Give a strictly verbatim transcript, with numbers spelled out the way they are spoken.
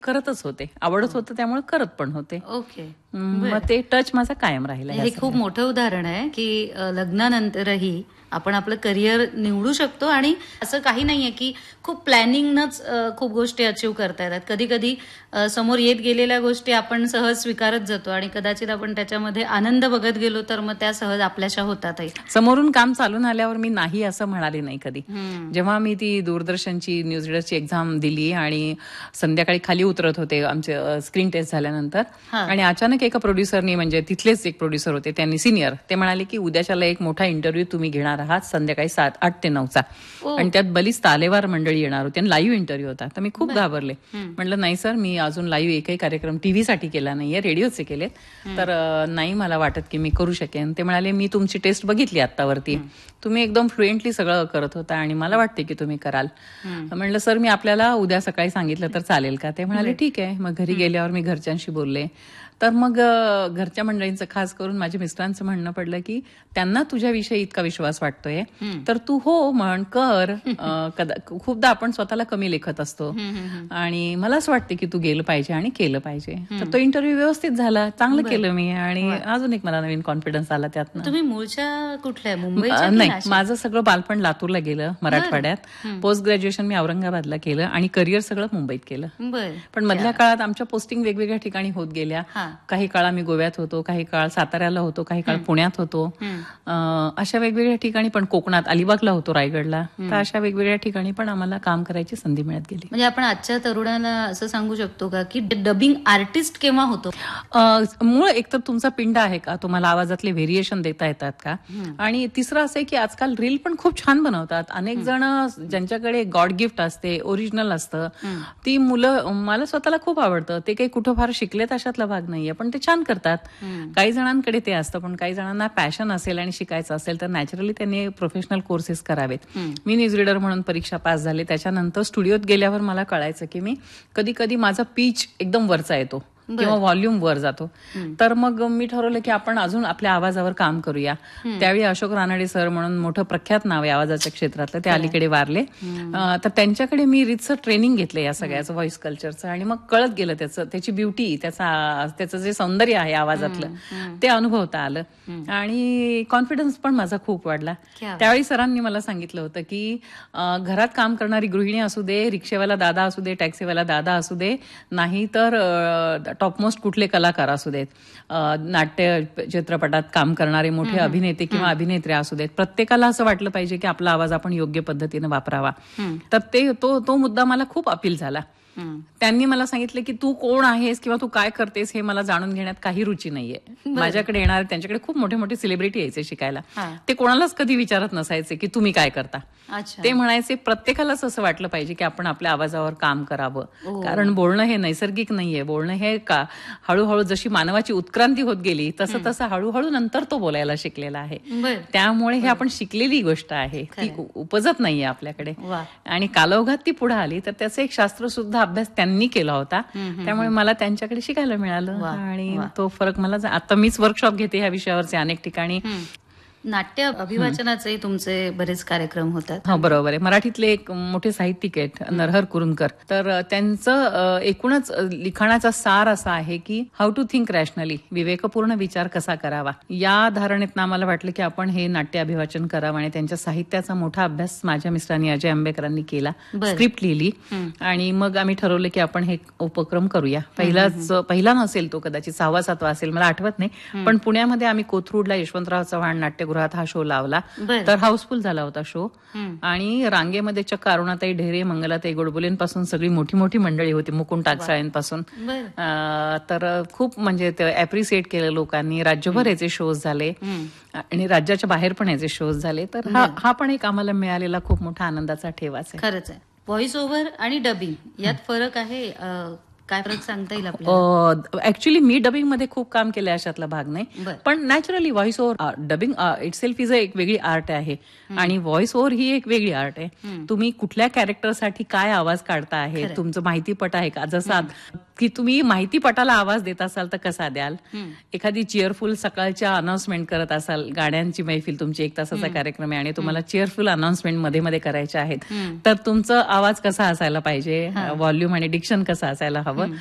करतच होते, आवडत होतं त्यामुळे करत पण होते. ओके. मग ते टच माझा कायम राहिला. हे खूप मोठं उदाहरण आहे की लग्नानंतरही आपण आपलं करिअर निवडू शकतो आणि असं काही नाहीये की खूप प्लॅनिंगनच खूप गोष्टी अचीव्ह करता येतात. कधी कधी समोर येत गेलेल्या गोष्टी आपण सहज स्वीकारत जातो आणि कदाचित आपण त्याच्यामध्ये आनंद बघत गेलो तर मग त्या सहज आपल्याशा होतातही. समोरून काम चालून आल्यावर मी नाही असं म्हणाले नाही कधी. जेव्हा मी ती दूरदर्शनची न्यूज रीडरची एक्झाम दिली आणि संध्याकाळी खाली उतरत होते आमचे स्क्रीन टेस्ट झाल्यानंतर आणि अचानक एका प्रोड्युसरनी, म्हणजे तिथलेच एक प्रोड्युसर होते, त्यांनी सिनियर, ते म्हणाले की उद्याच्याला एक मोठा इंटरव्ह्यू तुम्ही घेणार आहात संध्याकाळी सात आठ ते नऊचा आणि त्यात बरीच तालेवार मंडळी येणार होती आणि लाईव्ह इंटरव्ह्यू होता. तर मी खूप घाबरले. म्हटलं नाही सर, मी अजून लाईव्ह एकही कार्यक्रम टीव्हीसाठी केला नाहीये, रेडिओचे केलेत, तर नाही मला वाटत की मी करू शकेन. ते म्हणाले मी तुमची टेस्ट बघितली आत्तावरती, तुम्ही एकदम फ्लुएंटली सगळं करत होता आणि मला वाटते की तुम्ही कराल. म्हटलं सर मी आपल्याला उद्या सकाळी सांगितलं तर चालेल का? ते म्हणाले ठीक आहे. मग घरी गेल्यावर मी घरच्यांशी बोलले, तर मग घरच्या मंडळींचं खास करून माझ्या मिस्टरांचं म्हणणं पडलं की त्यांना तुझ्याविषयी इतका विश्वास वाटतोय तर तू हो म्हण, कर. खूपदा आपण स्वतःला कमी लेखत असतो आणि मला असं वाटते की तू गेलं पाहिजे आणि केलं पाहिजे. तर तो इंटरव्ह्यू व्यवस्थित झाला, चांगलं केलं मी आणि अजून एक मला नवीन कॉन्फिडन्स आला त्यातनं. तुम्ही मूळच्या कुठल्या, मुंबईच्या? नाही, माझं सगळं बालपण लातूरला गेलं, मराठवाड्यात. पोस्ट ग्रॅज्युएशन मी औरंगाबादला केलं आणि करिअर सगळं मुंबईत केलं. पण मधल्या काळात आमच्या पोस्टिंग वेगवेगळ्या ठिकाणी होत गेल्या. काही काळ आम्ही गोव्यात होतो, काही काळ साताऱ्याला होतो, काही काळ पुण्यात होतो. अशा वेगवेगळ्या ठिकाणी, पण कोकणात अलिबागला होतो, रायगडला. तर अशा वेगवेगळ्या ठिकाणी पण आम्हाला काम करायची संधी मिळत गेली. म्हणजे आपण आजच्या तरुणाला असं सांगू शकतो का की डबिंग आर्टिस्ट केव्हा होतो? मूळ एकतर तुमचा पिंड आहे का, तुम्हाला आवाजातले व्हेरिएशन देता येतात का, आणि तिसरं असं आहे की आजकाल रील पण खूप छान बनवतात. अनेक जण ज्यांच्याकडे गॉड गिफ्ट असते, ओरिजिनल असतं, ती मुलं मला स्वतःला खूप आवडतं. ते काही कुठं फार शिकलेत अशातला भाग नाहीये, पण ते छान करतात. काही जणांकडे ते असतं, पण काही जणांना पॅशन असेल आणि शिकायचं असेल तर नॅचरली त्यांनी प्रोफेशनल कोर्सेस करावेत. मी न्यूज रीडर म्हणून परीक्षा पास झाली, त्याच्यानंतर स्टुडिओत गेल्यावर मला कळायचं की मी कधी कधी माझा पिच एकदम वरचा येतो किंवा व्हॉल्यूम वर जातो. तर मग मी ठरवलं की आपण अजून आपल्या आवाजावर काम करूया. त्यावेळी अशोक रानडे सर म्हणून मोठं प्रख्यात नाव आहे आवाजाच्या क्षेत्रातलं, ते अलीकडे वारले. तर त्यांच्याकडे मी रीतसर ट्रेनिंग घेतलं या सगळ्याचं, व्हॉइस कल्चरचं, आणि मग कळत गेलं त्याचं त्याची ब्युटी, त्याचा त्याचं जे सौंदर्य आहे आवाजातलं ते अनुभवता आलं आणि कॉन्फिडन्स पण माझा खूप वाढला. त्यावेळी सरांनी मला सांगितलं होतं की घरात काम करणारी गृहिणी असू दे, रिक्षेवाला दादा असू दे, टॅक्सीवाला दादा असू दे, नाही तर टॉपमोस्ट कुठले कलाकार असू देत, नाट्य चित्रपटात काम करणारे मोठे अभिनेते किंवा अभिनेत्री असू देत, प्रत्येकाला असं वाटलं पाहिजे की आपला आवाज आपण योग्य पद्धतीने वापरावा. तर ते तो तो मुद्दा मला खूप अपील झाला. त्यांनी मला सांगितलं की तू कोण आहेस किंवा तू काय करतेस हे मला जाणून घेण्यात काही रुची नाहीये. माझ्याकडे येणार, त्यांच्याकडे खूप मोठे मोठे सेलिब्रिटी यायचे शिकायला, ते कोणालाच कधी विचारत नसायचे की तुम्ही काय करता. ते म्हणायचे प्रत्येकालाच असं वाटलं पाहिजे की आपण आपल्या आवाजावर काम करावं, कारण बोलणं हे नैसर्गिक नाहीये. बोलणं हे का हळूहळू जशी मानवाची उत्क्रांती होत गेली तसं तसं हळूहळू नंतर तो बोलायला शिकलेला आहे. त्यामुळे हे आपण शिकलेली गोष्ट आहे, ती उपजत नाहीये आपल्याकडे, आणि कालौघात ती पुढे आली. तर त्याचं एक शास्त्र सुद्धा अभ्यास त्यांनी केला होता, त्यामुळे मला त्यांच्याकडे शिकायला मिळालं आणि तो फरक मला, आता मीच वर्कशॉप घेते ह्या विषयावरचे अनेक ठिकाणी. नाट्य अभिवाचनाचे तुमचे बरेच कार्यक्रम होतात. हो बरोबर आहे. मराठीतले एक मोठे साहित्यिक आहेत नरहर कुरुंदकर, तर त्यांचं एकूणच लिखाणाचा सार असा आहे की हाऊ टू थिंक रॅशनली, विवेकपूर्ण विचार कसा करावा. या धारणेतनं आम्हाला वाटलं की आपण हे नाट्य अभिवाचन करावं आणि त्यांच्या साहित्याचा मोठा अभ्यास माझ्या मिस्टरांनी, अजय आंबेकरांनी केला, स्क्रिप्ट लिहिली आणि मग आम्ही ठरवलं की आपण हे उपक्रम करूया. पहिलाच पहिला नसेल तो, कदाचित सहावा सातवा असेल, मला आठवत नाही, पण पुण्यामध्ये आम्ही कोथरूडला यशवंतराव चव्हाण नाट्य हा शो लावला, तर हाऊसफुल झाला होता शो. आणि रांगेमध्ये चक्क अरुणाताई ढेरे, मंगलाताई गोडबोलेंपासून सगळी मोठी मोठी मंडळी होती, मुकुंद टाकसाळेंपासून. तर खूप म्हणजे ते अप्रिशिएट केलं लोकांनी. राज्यभर याचे शोज झाले आणि राज्याच्या बाहेर पण याचे शोज झाले. तर हा हा पण एक आम्हाला मिळालेला खूप मोठा आनंदाचा ठेवाच आहे. खरंच आहे. व्हॉइस ओव्हर आणि डबिंग यात फरक आहे, काय फरक सांगता येईल आपल्याला? ऍक्च्युली मी डबिंग मध्ये खूप काम केलं, अशातला भाग नाही, पण naturally voice over, dubbing itself is एक वेगळी आर्ट आहे आणि व्हॉइस ओव्हर ही एक वेगळी आर्ट आहे. तुम्ही कुठल्या कॅरेक्टरसाठी काय आवाज काढता आहे, तुमचं माहितीपट आहे का. जसं की तुम्ही माहितीपटाला आवाज देत असाल तर कसा द्याल. एखादी चेअरफुल सकाळच्या अनाउन्समेंट करत असाल, गाण्यांची मैफिल तुमची एक तासाचा कार्यक्रम आहे आणि तुम्हाला चेअरफुल अनाउन्समेंट मध्ये मध्ये करायच्या आहेत, तर तुमचा आवाज कसा असायला पाहिजे, व्हॉल्यूम आणि डिक्शन कसं असायला हवं